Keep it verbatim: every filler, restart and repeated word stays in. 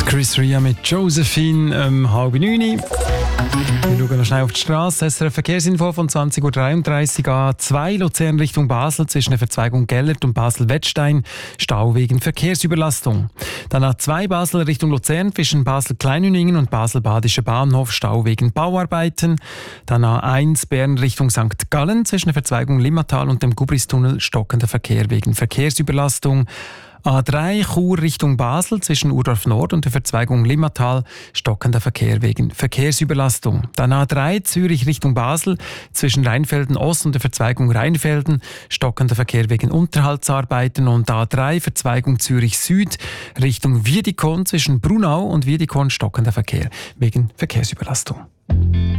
Chris Ria mit Josephine um halb neun. Wir schauen noch schnell auf die Straße. S R F Verkehrsinfo von zwanzig Uhr dreiunddreißig A zwei Luzern Richtung Basel zwischen der Verzweigung Gellert und Basel-Wettstein. Stau wegen Verkehrsüberlastung. Dann A zwei Basel Richtung Luzern zwischen Basel-Kleinhüningen und Basel-Badischer Bahnhof. Stau wegen Bauarbeiten. Dann A eins Bern Richtung Sankt Gallen zwischen der Verzweigung Limmatal und dem Gubristunnel. Stockender Verkehr wegen Verkehrsüberlastung. A drei Chur Richtung Basel zwischen Urdorf Nord und der Verzweigung Limmatal, stockender Verkehr wegen Verkehrsüberlastung. Dann A drei Zürich Richtung Basel zwischen Rheinfelden Ost und der Verzweigung Rheinfelden, stockender Verkehr wegen Unterhaltsarbeiten. Und A drei Verzweigung Zürich Süd Richtung Wiedikon zwischen Brunau und Wiedikon, stockender Verkehr wegen Verkehrsüberlastung.